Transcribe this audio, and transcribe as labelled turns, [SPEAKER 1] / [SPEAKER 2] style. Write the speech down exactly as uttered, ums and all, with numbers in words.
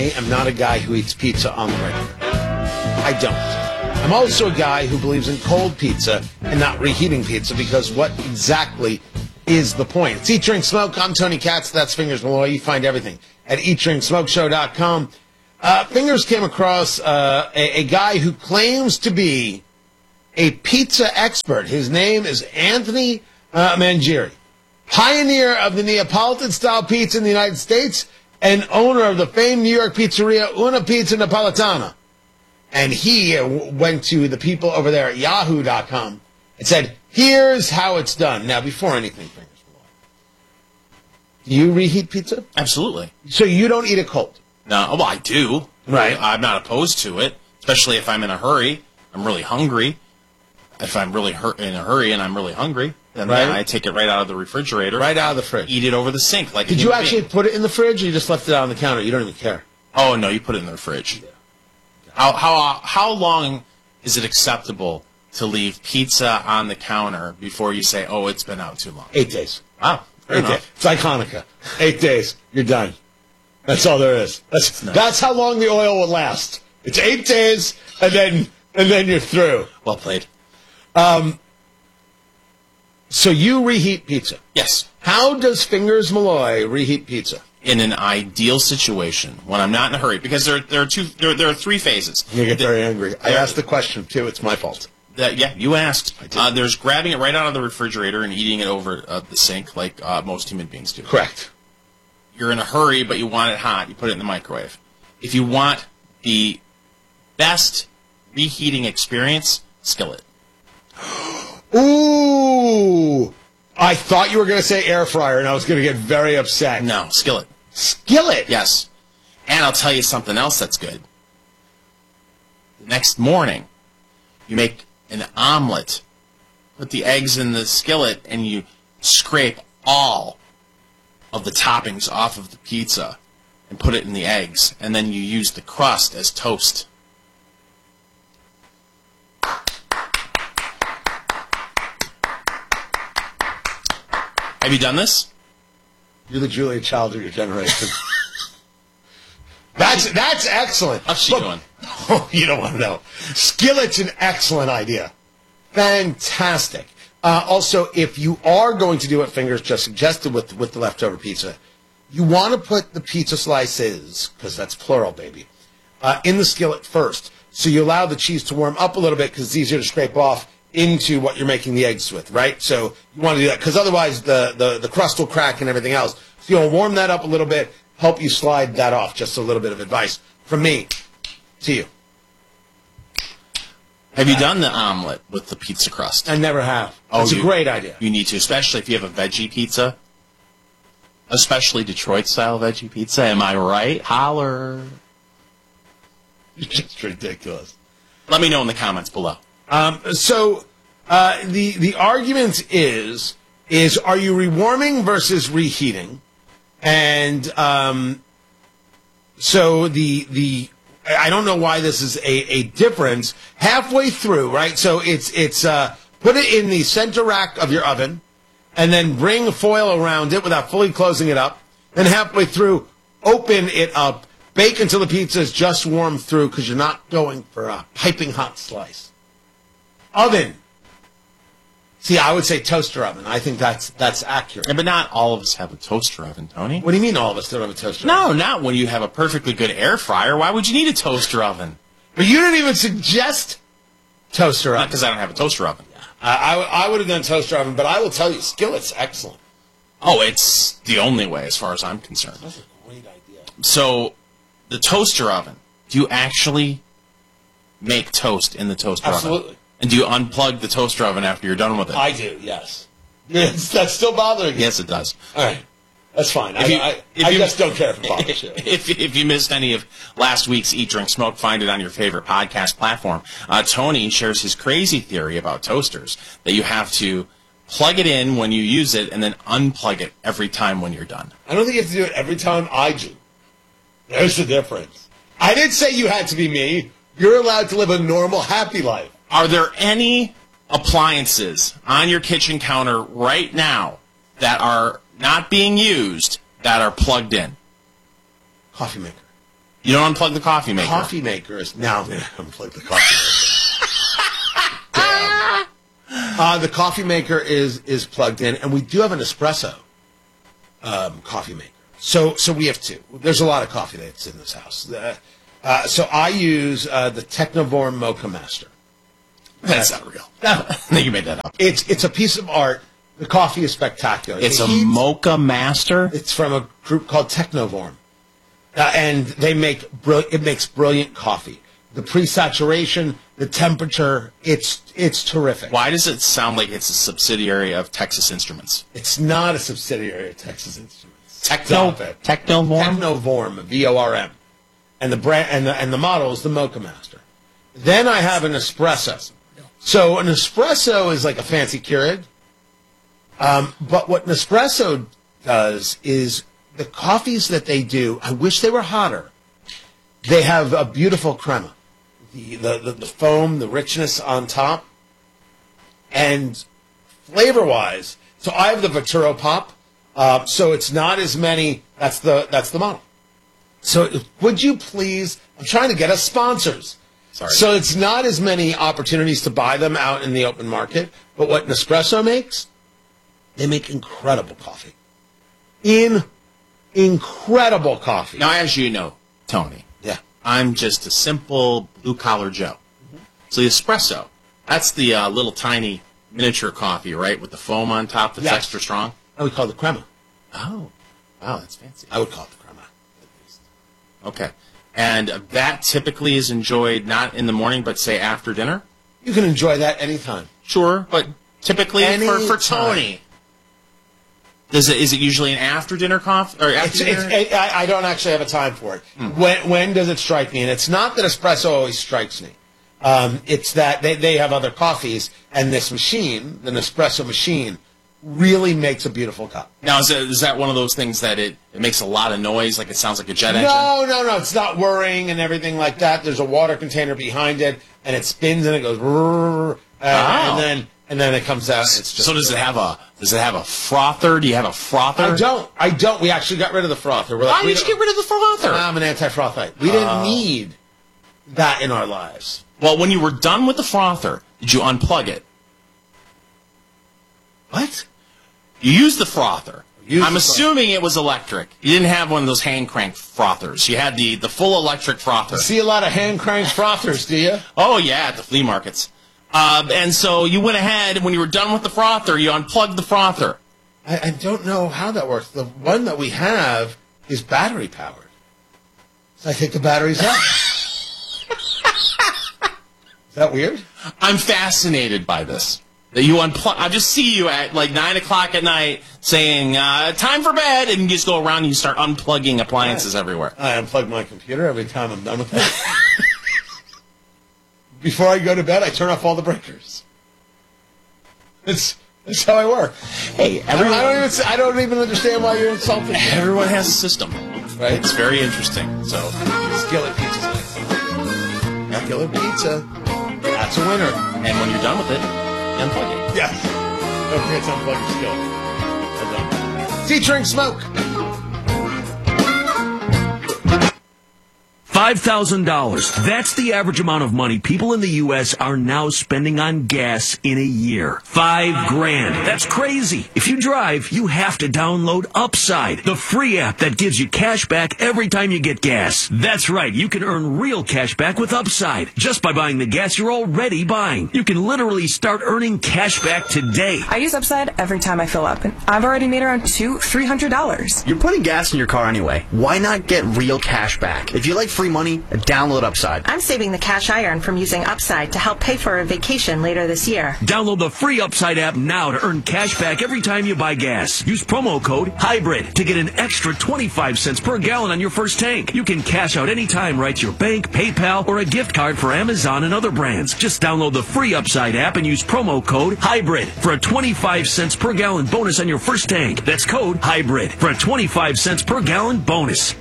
[SPEAKER 1] I am not a guy who eats pizza on the regular. I don't. I'm also a guy who believes in cold pizza and not reheating pizza, because what exactly is the point? It's Eat, Drink, Smoke. I'm Tony Katz. That's Fingers Malloy. You find everything at eat drink smoke show dot com. Uh, Fingers came across uh, a, a guy who claims to be a pizza expert. His name is Anthony uh, Mangieri, pioneer of the Neapolitan-style pizza in the United States and owner of the famed New York pizzeria Una Pizza Napolitana. And he uh, w- went to the people over there at yahoo dot com and said, here's how it's done. Now, before anything, Fingers Malloy, do you reheat pizza?
[SPEAKER 2] Absolutely.
[SPEAKER 1] So you don't eat it cold?
[SPEAKER 2] No, well, I do.
[SPEAKER 1] Right.
[SPEAKER 2] I'm not opposed to it, especially if I'm in a hurry. I'm really hungry. If I'm really hur- in a hurry and I'm really hungry, then
[SPEAKER 1] Right.
[SPEAKER 2] I take it right out of the refrigerator.
[SPEAKER 1] Right out of the fridge.
[SPEAKER 2] Eat it over the sink. Like a
[SPEAKER 1] Did you
[SPEAKER 2] human
[SPEAKER 1] actually
[SPEAKER 2] being.
[SPEAKER 1] put it in the fridge, or you just left it out on the counter? You don't even care.
[SPEAKER 2] Oh, no, you put it in the fridge. How, how, how long is it acceptable to leave pizza on the counter before you say, oh, it's been out too long?
[SPEAKER 1] Eight days.
[SPEAKER 2] Wow. Fair
[SPEAKER 1] Eight
[SPEAKER 2] enough.
[SPEAKER 1] days. It's like Hanukkah. Eight days. You're done. That's all there is. That's,
[SPEAKER 2] nice.
[SPEAKER 1] that's how long the oil will last. It's eight days, and then and then you're through.
[SPEAKER 2] Well played.
[SPEAKER 1] So you reheat pizza.
[SPEAKER 2] Yes.
[SPEAKER 1] How does Fingers Malloy reheat pizza?
[SPEAKER 2] In an ideal situation, when I'm not in a hurry, because there, there are two, there, there are three phases.
[SPEAKER 1] You get
[SPEAKER 2] The-
[SPEAKER 1] very angry. I
[SPEAKER 2] there-
[SPEAKER 1] asked the question, too. It's my fault.
[SPEAKER 2] That, yeah, you asked.
[SPEAKER 1] I did.
[SPEAKER 2] Uh, there's grabbing it right out of the refrigerator and eating it over uh, the sink, like uh, most human beings do.
[SPEAKER 1] Correct.
[SPEAKER 2] You're in a hurry, but you want it hot. You put it in the microwave. If you want the best reheating experience, skillet.
[SPEAKER 1] Ooh! I thought you were going to say air fryer, and I was going to get very upset.
[SPEAKER 2] No, skillet.
[SPEAKER 1] Skillet!
[SPEAKER 2] Yes. And I'll tell you something else that's good. The next morning, you make an omelet. Put the eggs in the skillet, and you scrape all of the toppings off of the pizza and put it in the eggs. And then you use the crust as toast. Have you done this?
[SPEAKER 1] You're the Julia Child of your generation. that's that's excellent.
[SPEAKER 2] How's she
[SPEAKER 1] Look-
[SPEAKER 2] doing?
[SPEAKER 1] Oh, you don't want to know. Skillet's an excellent idea. Fantastic. Uh, also, if you are going to do what Fingers just suggested with, with the leftover pizza, you want to put the pizza slices, because that's plural, baby, uh, in the skillet first. So you allow the cheese to warm up a little bit, because it's easier to scrape off into what you're making the eggs with, right? So you want to do that, because otherwise the, the, the crust will crack and everything else. So you'll warm that up a little bit, help you slide that off. Just a little bit of advice from me to you.
[SPEAKER 2] Have you done the omelet with the pizza crust?
[SPEAKER 1] I never have.
[SPEAKER 2] Oh,
[SPEAKER 1] It's a
[SPEAKER 2] you-
[SPEAKER 1] great idea.
[SPEAKER 2] You need to, especially if you have a veggie pizza. Especially Detroit-style veggie pizza. Am I right? Holler.
[SPEAKER 1] It's ridiculous.
[SPEAKER 2] Let me know in the comments below.
[SPEAKER 1] Um, so uh, the the argument is is are you rewarming versus reheating? And um, so the the I don't know why this is a, a difference halfway through, right? So it's it's uh, put it in the center rack of your oven, and then bring foil around it without fully closing it up. Then halfway through, open it up, bake until the pizza is just warmed through, because you're not going for a piping hot slice. Oven. See, I would say toaster oven. I think that's that's accurate.
[SPEAKER 2] Yeah, but not all of us have a toaster oven, Tony.
[SPEAKER 1] What do you mean all of us don't have a toaster oven?
[SPEAKER 2] No, not when you have a perfectly good air fryer. Why would you need a toaster oven?
[SPEAKER 1] But you didn't even suggest toaster
[SPEAKER 2] Not
[SPEAKER 1] oven.
[SPEAKER 2] because I don't have a toaster oven.
[SPEAKER 1] Uh, I, w- I would have done toaster oven, but I will tell you, skillet's excellent.
[SPEAKER 2] Oh, it's the only way as far as I'm concerned.
[SPEAKER 1] That's a great idea.
[SPEAKER 2] So, the toaster oven, do you actually make toast in the toaster oven?
[SPEAKER 1] Absolutely.
[SPEAKER 2] And do you unplug the toaster oven after you're done with it?
[SPEAKER 1] I do, yes. Yes, that's still bothering you.
[SPEAKER 2] Yes, it does.
[SPEAKER 1] All right. That's fine. I,
[SPEAKER 2] If you-
[SPEAKER 1] I,
[SPEAKER 2] if
[SPEAKER 1] I
[SPEAKER 2] you-
[SPEAKER 1] just don't care if it bothers you.
[SPEAKER 2] If, if you missed any of last week's Eat, Drink, Smoke, find it on your favorite podcast platform. Uh, Tony shares his crazy theory about toasters, that you have to plug it in when you use it and then unplug it every time when you're done.
[SPEAKER 1] I don't think you have to do it every time I do. There's the difference. I didn't say you had to be me. You're allowed to live a normal, happy life.
[SPEAKER 2] Are there any appliances on your kitchen counter right now that are not being used that are plugged in?
[SPEAKER 1] Coffee maker.
[SPEAKER 2] You don't unplug the coffee maker.
[SPEAKER 1] Coffee maker is now I'm going to unplug the coffee maker. Damn. Uh, the coffee maker is is plugged in, and we do have an espresso um, coffee maker. So so we have two. There's a lot of coffee that's in this house. Uh, uh, so I use uh, the Technovorm Mocha Master.
[SPEAKER 2] That's not real.
[SPEAKER 1] No,
[SPEAKER 2] No, you made that up.
[SPEAKER 1] it's it's a piece of art. The coffee is spectacular.
[SPEAKER 2] It's
[SPEAKER 1] The
[SPEAKER 2] a
[SPEAKER 1] heat-
[SPEAKER 2] Mocha Master.
[SPEAKER 1] It's from a group called Technovorm, uh, and they make brill- it makes brilliant coffee. The pre-saturation, the temperature, it's it's terrific.
[SPEAKER 2] Why does it sound like it's a subsidiary of Texas Instruments?
[SPEAKER 1] It's not a subsidiary of Texas Instruments.
[SPEAKER 2] Techno,
[SPEAKER 1] Stop it.
[SPEAKER 2] Technovorm?
[SPEAKER 1] Technovorm, V O R M, and the brand and the, and the model is the Mocha Master. Then I have an espresso. So an espresso is like a fancy Keurig, um, but what an espresso does is the coffees that they do. I wish they were hotter. They have a beautiful crema, the the, the, the foam, the richness on top, and flavor wise. So I have the Veturo Pop. Uh, so it's not as many. That's the that's the model. So would you please? I'm trying to get us sponsors.
[SPEAKER 2] Sorry.
[SPEAKER 1] So it's not as many opportunities to buy them out in the open market. But what Nespresso makes, they make incredible coffee. In incredible coffee.
[SPEAKER 2] Now, as you know, Tony,
[SPEAKER 1] Yeah.
[SPEAKER 2] I'm just a simple blue-collar Joe. So the espresso, that's the uh, little tiny miniature coffee, right, with the foam on top that's
[SPEAKER 1] Yes.
[SPEAKER 2] extra strong?
[SPEAKER 1] I would call it the crema.
[SPEAKER 2] Oh, wow, that's fancy.
[SPEAKER 1] I would call it the crema.
[SPEAKER 2] Okay. And uh, that typically is enjoyed not in the morning, but, say, after dinner?
[SPEAKER 1] You can enjoy that anytime.
[SPEAKER 2] Sure, but typically for, for
[SPEAKER 1] Anytime.
[SPEAKER 2] Tony. Is it, is it usually an after-dinner coffee? Or after
[SPEAKER 1] It's, it's,
[SPEAKER 2] dinner?
[SPEAKER 1] it, I, I don't actually have a time for it. When when does it strike me? And it's not that espresso always strikes me. Um, it's that they, they have other coffees, and this machine, the Nespresso machine, really makes a beautiful cup.
[SPEAKER 2] Now, is, it, is that one of those things that it, it makes a lot of noise, like it sounds like a jet engine?
[SPEAKER 1] No, no, no. It's not whirring and everything like that. There's a water container behind it, and it spins and it goes, "Rrrr," and,
[SPEAKER 2] Oh.
[SPEAKER 1] and then and then it comes out. It's just
[SPEAKER 2] So does it have a does it have a frother? Do you have a frother?
[SPEAKER 1] I don't. I don't. We actually got rid of the frother. We're like,
[SPEAKER 2] Why
[SPEAKER 1] we
[SPEAKER 2] did you
[SPEAKER 1] don't-
[SPEAKER 2] get rid of the frother?
[SPEAKER 1] I'm an anti-frothite. We didn't need that in our lives.
[SPEAKER 2] Well, when you were done with the frother, did you unplug it?
[SPEAKER 1] What?
[SPEAKER 2] You used the frother.
[SPEAKER 1] Used
[SPEAKER 2] I'm
[SPEAKER 1] the
[SPEAKER 2] assuming it was electric. You didn't have one of those hand crank frothers. You had the, the full electric frother.
[SPEAKER 1] See a lot of hand cranked frothers, do you?
[SPEAKER 2] Oh, yeah, at the flea markets. Uh, and so you went ahead, and when you were done with the frother, you unplugged the frother.
[SPEAKER 1] I, I don't know how that works. The one that we have is battery powered. So I take the batteries out. Is that weird?
[SPEAKER 2] I'm fascinated by this. That you unplug. I just see you at like nine o'clock at night saying, uh, time for bed, and you just go around and you start unplugging appliances everywhere.
[SPEAKER 1] I unplug my computer every time I'm done with it. Before I go to bed, I turn off all the breakers. It's that's how I work.
[SPEAKER 2] Hey,
[SPEAKER 1] I don't,
[SPEAKER 2] everyone,
[SPEAKER 1] I don't even I don't even understand why you're insulting me.
[SPEAKER 2] everyone has a system.
[SPEAKER 1] Right?
[SPEAKER 2] It's very interesting. So,
[SPEAKER 1] Skillet pizza's nice. Skillet pizza. That's a winner.
[SPEAKER 2] and when you're done with it, you unplug it.
[SPEAKER 1] Yes. Don't forget to unplug your skillet. Well done. Featuring smoke.
[SPEAKER 3] five thousand dollars. That's the average amount of money people in the U S are now spending on gas in a year. Five grand. That's crazy. If you drive, you have to download Upside, the free app that gives you cash back every time you get gas. That's right. You can earn real cash back with Upside just by buying the gas you're already buying. You can literally start earning cash back today.
[SPEAKER 4] I use Upside every time I fill up, and I've already made around two, three hundred dollars.
[SPEAKER 5] You're putting gas in your car anyway. Why not get real cash back? If you like free money, download Upside.
[SPEAKER 6] I'm saving the cash I earn from using Upside to help pay for a vacation later this year.
[SPEAKER 3] Download the free Upside app now to earn cash back every time you buy gas. Use promo code HYBRID to get an extra twenty-five cents per gallon on your first tank. You can cash out anytime right to your bank, PayPal, or a gift card for Amazon and other brands. Just download the free Upside app and use promo code HYBRID for a twenty-five cents per gallon bonus on your first tank. That's code HYBRID for a twenty-five cents per gallon bonus.